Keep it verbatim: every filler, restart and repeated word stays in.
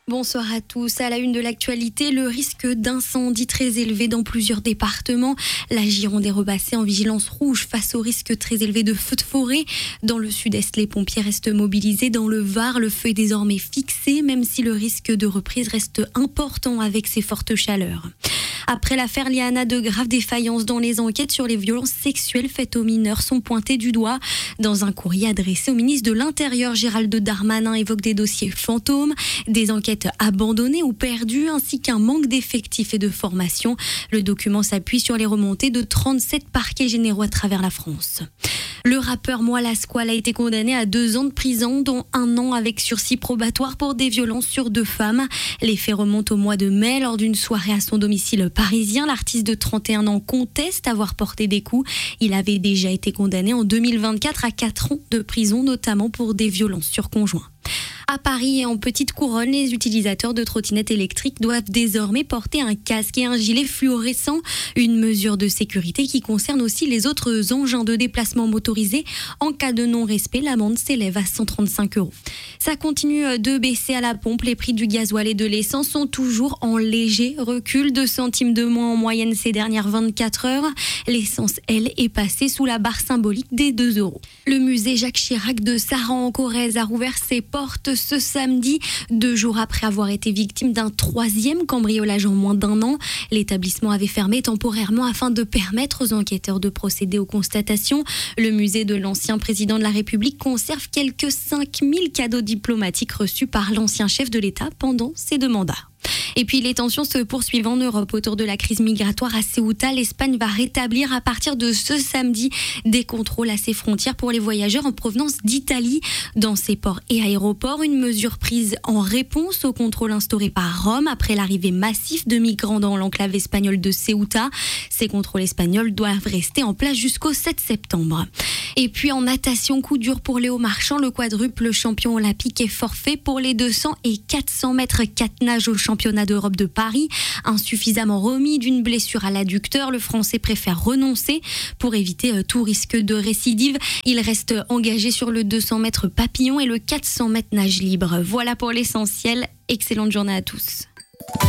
Bonsoir à tous. À la une de l'actualité, le risque d'incendie très élevé dans plusieurs départements. La Gironde est repassée en vigilance rouge face au risque très élevé de feux de forêt. Dans le sud-est, les pompiers restent mobilisés. Dans le Var, le feu est désormais fixé, même si le risque de reprise reste important avec ces fortes chaleurs. Après l'affaire Liana, de graves défaillances dans les enquêtes sur les violences sexuelles faites aux mineurs sont pointées du doigt. Dans un courrier adressé au ministre de l'Intérieur, Gérald Darmanin évoque des dossiers fantômes, des enquêtes abandonnées ou perdues, ainsi qu'un manque d'effectifs et de formation. Le document s'appuie sur les remontées de trente-sept parquets généraux à travers la France. Le rappeur Moi Lasquale a été condamné à deux ans de prison, dont un an avec sursis probatoire pour des violences sur deux femmes. Les faits remontent au mois de mai. Lors d'une soirée à son domicile parisien, l'artiste de trente et un ans conteste avoir porté des coups. Il avait déjà été condamné en deux mille vingt-quatre à quatre ans de prison, notamment pour des violences sur conjoint. À Paris et en petite couronne, les utilisateurs de trottinettes électriques doivent désormais porter un casque et un gilet fluorescent. Une mesure de sécurité qui concerne aussi les autres engins de déplacement motorisés. En cas de non-respect, l'amende s'élève à cent trente-cinq euros. Ça continue de baisser à la pompe. Les prix du gasoil et de l'essence sont toujours en léger recul. deux centimes de moins en moyenne ces dernières vingt-quatre heures. L'essence, elle, est passée sous la barre symbolique des deux euros. Le musée Jacques Chirac de Saran en Corrèze a rouvert ses portes ce samedi, deux jours après avoir été victime d'un troisième cambriolage en moins d'un an. L'établissement avait fermé temporairement afin de permettre aux enquêteurs de procéder aux constatations. Le musée de l'ancien président de la République conserve quelques cinq mille cadeaux diplomatiques reçus par l'ancien chef de l'État pendant ses deux mandats. Et puis les tensions se poursuivent en Europe autour de la crise migratoire à Ceuta. L'Espagne va rétablir à partir de ce samedi des contrôles à ses frontières pour les voyageurs en provenance d'Italie. Dans ses ports et aéroports, une mesure prise en réponse aux contrôles instaurés par Rome après l'arrivée massive de migrants dans l'enclave espagnole de Ceuta. Ces contrôles espagnols doivent rester en place jusqu'au sept septembre. Et puis en natation, coup dur pour Léo Marchand. Le quadruple champion olympique est forfait pour les deux cents et quatre cents mètres quatre nages au championnat d'Europe de Paris. Insuffisamment remis d'une blessure à l'adducteur, le Français préfère renoncer pour éviter tout risque de récidive. Il reste engagé sur le deux cents mètres papillon et le quatre cents mètres nage libre. Voilà pour l'essentiel. Excellente journée à tous.